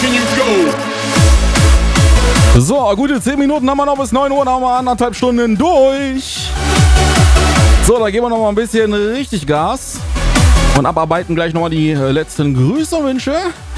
So, gute 10 Minuten haben wir noch bis 9 Uhr, dann haben wir 1,5 Stunden durch. So, da geben wir noch mal ein bisschen richtig Gas und abarbeiten gleich noch mal die letzten Grüße und Wünsche.